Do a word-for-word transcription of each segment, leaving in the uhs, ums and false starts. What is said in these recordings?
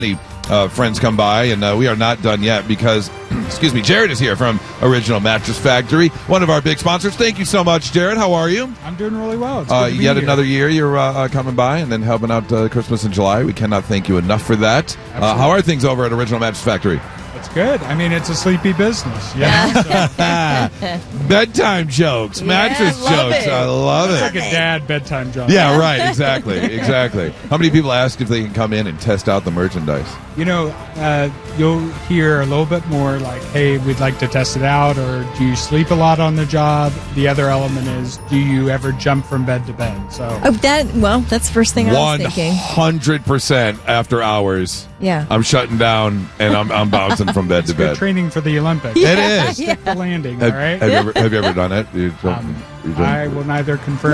Uh, friends come by, and uh, we are not done yet because, excuse me, Jared is here from Original Mattress Factory, one of our big sponsors. Thank you so much, Jared. How are you? I'm doing really well. It's Uh, good to be yet here. another year you're uh, uh, coming by and then helping out uh, Christmas in July. We cannot thank you enough for that. Uh, how are things over at Original Mattress Factory? It's good. I mean, it's a sleepy business. Yeah. So, Bedtime jokes, Yeah, mattress love jokes. it. I love it's it. like a dad bedtime joke. Yeah, right. Exactly. Exactly. How many people ask if they can come in and test out the merchandise? You know, uh, you'll hear a little bit more like, hey, we'd like to test it out, or do you sleep a lot on the job? The other element is, do you ever jump from bed to bed? So Oh, that well, that's the first thing I was One thinking. hundred percent after hours. Yeah. I'm shutting down and I'm, I'm bouncing from bed to good bed. training for the Olympics. It is. Yeah. The landing, Have, all right? have you ever have you ever done it? You don't- Um, you don't- I will neither confirm.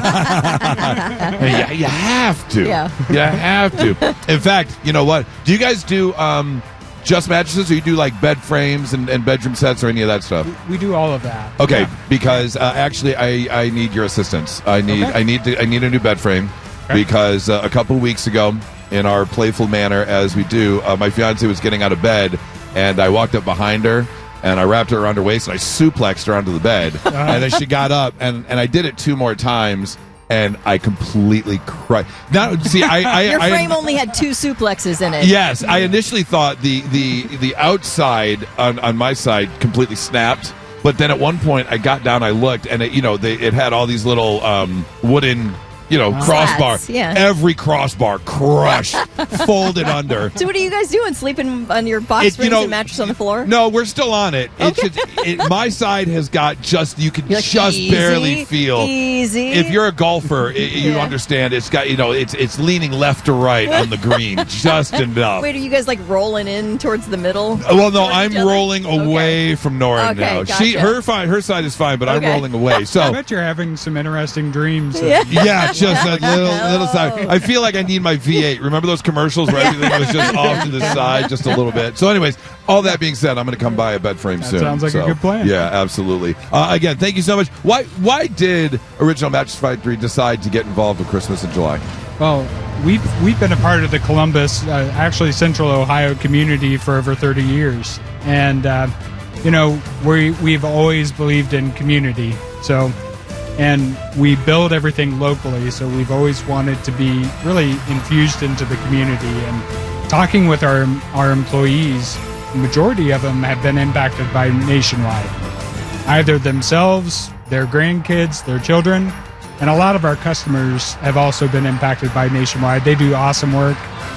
Yeah, you have to. Yeah. You have to. In fact, you know what? Do you guys do um, just mattresses, or you do like bed frames and, and bedroom sets, or any of that stuff? We do all of that. Okay, Yeah. because uh, actually, I, I need your assistance. I need Okay. I need to, I need a new bed frame Okay. because uh, a couple of weeks ago, in our playful manner as we do, uh, my fiance was getting out of bed, and I walked up behind her. And I wrapped her around her waist, and I suplexed her onto the bed. And then she got up, and, and I did it two more times, and I completely crushed. Now, see, I, I Your I, frame only had two suplexes in it. Yes, I initially thought the the the outside on, on my side completely snapped, but then at one point I got down, I looked, and it, you know, they, it had all these little um, wooden, you know, crossbar. Slats, yeah. Every crossbar crushed, folded under. So what are you guys doing? Sleeping on your box It- you springs know, and mattress on the floor? No, we're still on it. It's Okay. just, it, my side has got just you can You're like, just easy, barely feel. easy. If you're a golfer, i you Yeah. understand. It's got you know, it's it's leaning left to right on the green, just enough. Wait, are you guys like rolling in towards the middle? Well, no, towards I'm each other? rolling away from Nora Okay, now. She, gotcha. her, fine, her side is fine, but I'm Okay. rolling away. I So, bet you're having some interesting dreams. Yeah. yeah, just a little, little side. I feel like I need my V eight. Remember those commercials where everything was just off to the side, just a little bit. So, anyways, all that being said, I'm going to come buy a bed frame That soon. sounds like a So, good plan. Yeah, absolutely. Uh, again, thank you so much. Why, why did Original Mattress Factory decide to get involved with Christmas in July? Well, we've we've been a part of the Columbus, uh, actually Central Ohio community for over thirty years, and uh, you know we we've always believed in community. So, and we build everything locally. So we've always wanted to be really infused into the community. And talking with our our employees, the majority of them have been impacted by Nationwide, either themselves, their grandkids, their children. And a lot of our customers have also been impacted by Nationwide. They do awesome work,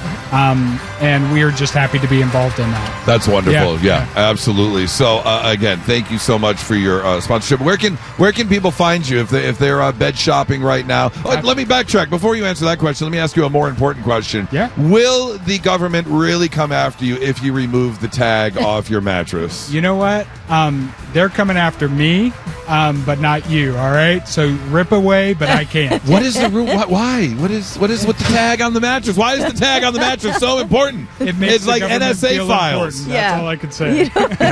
um, and we are just happy to be involved in that. That's wonderful. Yeah, Yeah, absolutely. So uh, again, thank you so much for your uh, sponsorship. Where can where can people find you if they if they're uh, bed shopping right now? Oh, let me backtrack before you answer that question. Let me ask you a more important question. Yeah. Will the government really come after you if you remove the tag off your mattress? You know what? Um, they're coming after me, um, but not you. All right, so rip away, but I can't. What is the rule? What, why? What is what is with the tag on the mattress? Why is the tag on the mattress so important? It makes it's the like government N S A feel files. important. Yeah. That's all I can say.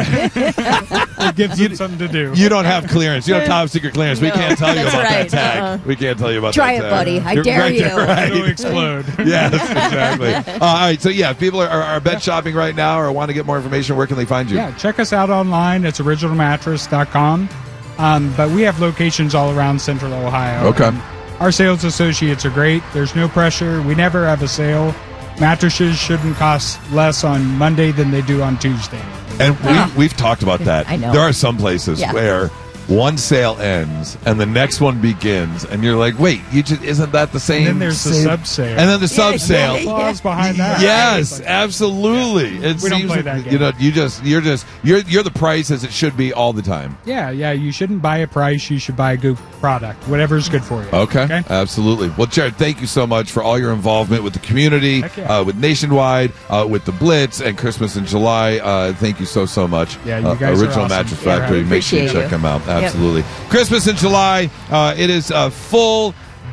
It gives them something to do. You don't have clearance. You don't have top secret clearance. We No, can't tell you that's about right. that tag. Uh-uh. We can't tell you about Try that it, tag. buddy. I You're dare right you. there, right. It'll explode. Yes, exactly. Uh, all right, so yeah, if people are, are, are bed shopping right now or want to get more information, where can they find you? Yeah, check us out online. It's original mattress dot com. Um, but we have locations all around Central Ohio. Okay. And our sales associates are great. There's no pressure. We never have a sale. Mattresses shouldn't cost less on Monday than they do on Tuesday. And we, we've talked about that. I know. There are some places Yeah. where one sale ends and the next one begins, and you're like, wait, you just isn't that the same? And then there's the same- sub sale. And then the sub sale. yeah, Clause behind that. Yes, It's like- absolutely. It We don't seems play that, that game. you know, you just you're just you're you're the price as it should be all the time. Yeah, yeah. You shouldn't buy a price. You should buy a good product. Whatever's good for you. Okay. Absolutely. Well, Jared, thank you so much for all your involvement with the community, Heck yeah. uh, with Nationwide, uh, with the Blitz, and Christmas in July. Uh, thank you so, so much. Yeah, you Uh, guys are Original awesome. Mattress Yeah, Factory. I Make sure you appreciate check you. them out. Yep. Absolutely. Christmas in July. Uh, it is a full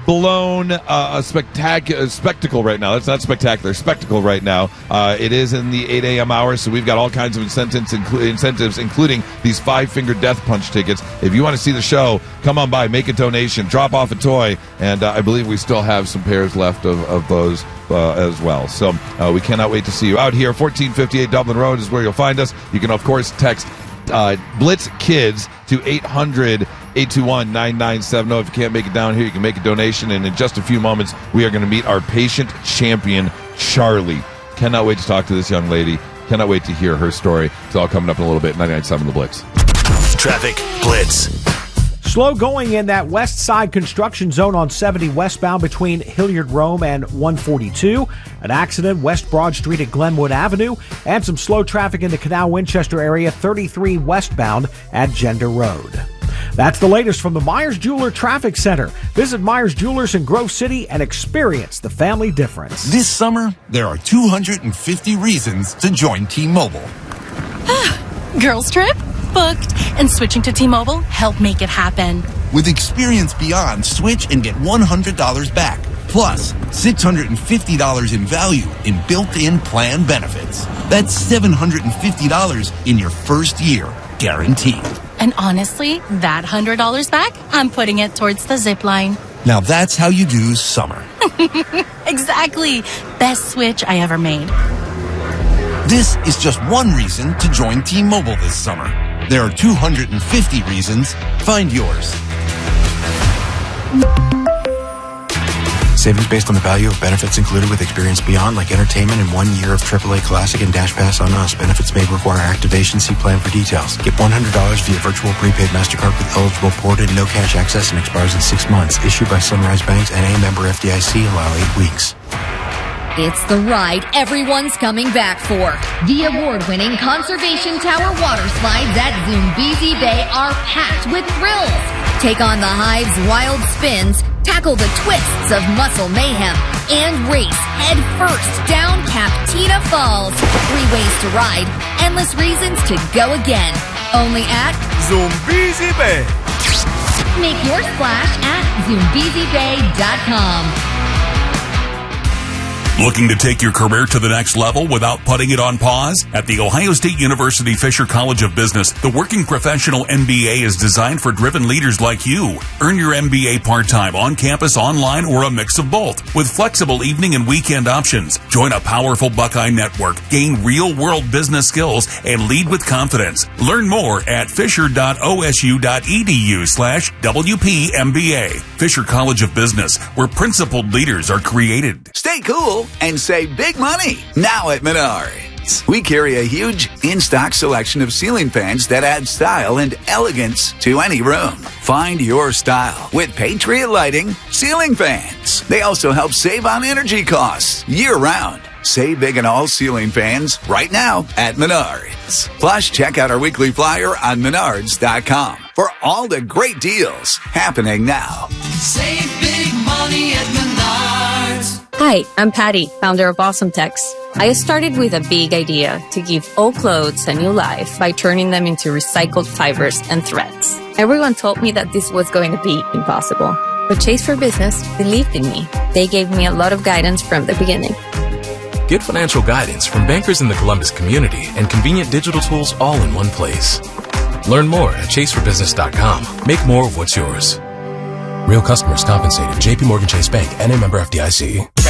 blown uh, a spectacular spectacle right now. That's not spectacular, spectacle right now. Uh, it is in the eight a.m. hour, so we've got all kinds of incentives, inclu- incentives, including these five-finger death punch tickets. If you want to see the show, come on by, make a donation, drop off a toy, and uh, I believe we still have some pairs left of, of those uh, as well. So uh, we cannot wait to see you out here. fourteen fifty-eight Dublin Road is where you'll find us. You can, of course, text uh, Blitz Kids to eight hundred, eight two one, nine nine seven zero. If you can't make it down here, you can make a donation. And in just a few moments, we are going to meet our patient champion, Charlie. Cannot wait to talk to this young lady. Cannot wait to hear her story. It's all coming up in a little bit. ninety-nine point seven The Blitz. Traffic Blitz. Slow going in that west side construction zone on seventy westbound between Hilliard Rome and one forty-two. An accident West Broad Street at Glenwood Avenue. And some slow traffic in the Canal Winchester area, thirty-three westbound at Gender Road. That's the latest from the Myers Jeweler Traffic Center. Visit Myers Jewelers in Grove City and experience the family difference. This summer, there are two hundred fifty reasons to join T-Mobile. Girls trip? Booked. And switching to T-Mobile helped make it happen. With Experience Beyond, switch and get one hundred dollars back. Plus, six hundred fifty dollars in value in built-in plan benefits. That's seven hundred fifty dollars in your first year, guaranteed. And honestly, that one hundred dollars back, I'm putting it towards the zip line. Now that's how you do summer. Exactly. Best switch I ever made. This is just one reason to join T-Mobile this summer. There are two hundred fifty reasons. Find yours. Savings based on the value of benefits included with Experience Beyond, like entertainment and one year of triple A Classic and Dash Pass on us. Benefits may require activation. See plan for details. Get one hundred dollars via virtual prepaid MasterCard with eligible ported, no cash access, and expires in six months. Issued by Sunrise Banks, N A member F D I C. Allow eight weeks. It's the ride everyone's coming back for. The award-winning Conservation Tower water slides at Zoombezi Bay are packed with thrills. Take on the Hive's wild spins, tackle the twists of muscle mayhem, and race head first down Captina Falls. Three ways to ride, endless reasons to go again. Only at Zoombezi Bay. Make your splash at Zoombezi Bay dot com. Looking to take your career to the next level without putting it on pause? At the Ohio State University Fisher College of Business, the Working Professional M B A is designed for driven leaders like you. Earn your M B A part-time, on campus, online, or a mix of both. With flexible evening and weekend options. Join a powerful Buckeye network, gain real-world business skills, and lead with confidence. Learn more at fisher.osu.edu slash WPMBA. Fisher College of Business, where principled leaders are created. Stay cool and save big money now at Menards. We carry a huge in-stock selection of ceiling fans that add style and elegance to any room. Find your style with Patriot Lighting ceiling fans. They also help save on energy costs year-round. Save big on all ceiling fans right now at Menards. Plus, check out our weekly flyer on menards dot com for all the great deals happening now. Save big money at Menards. Hi, I'm Patty, founder of Awesome Tex. I started with a big idea to give old clothes a new life by turning them into recycled fibers and threads. Everyone told me that this was going to be impossible, but Chase for Business believed in me. They gave me a lot of guidance from the beginning. Get financial guidance from bankers in the Columbus community and convenient digital tools all in one place. Learn more at chase for business dot com. Make more of what's yours. Real customers compensated. J P Morgan Chase Bank, N A member F D I C.